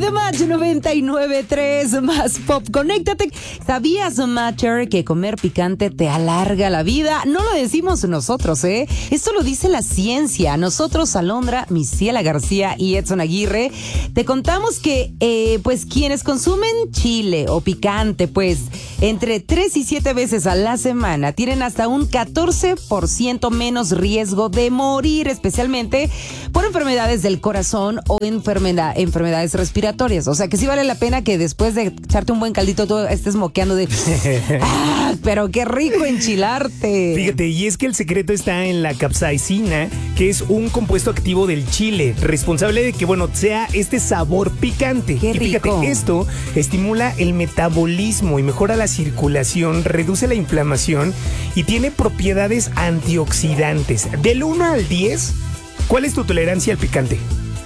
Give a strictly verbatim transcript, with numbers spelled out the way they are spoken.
The Match noventa y nueve punto tres más pop. Conéctate. ¿Sabías, Matcher, que comer picante te alarga la vida? No lo decimos nosotros, ¿eh? Esto lo dice la ciencia. Nosotros, Alondra, Misiela García y Edson Aguirre, te contamos que, eh, pues, quienes consumen chile o picante, pues, entre tres y siete veces a la semana, tienen hasta un catorce por ciento menos riesgo de morir, especialmente por enfermedades del corazón o enfermedad, enfermedades respiratorias. O sea, que sí vale la pena que después de echarte un buen caldito tú estés moqueando de ¡ah! Pero qué rico enchilarte. Fíjate, y es que el secreto está en la capsaicina, que es un compuesto activo del chile, responsable de que, bueno, sea este sabor picante. Qué y fíjate, rico. esto estimula el metabolismo y mejora la circulación, reduce la inflamación y tiene propiedades antioxidantes. Del uno al diez, ¿cuál es tu tolerancia al picante?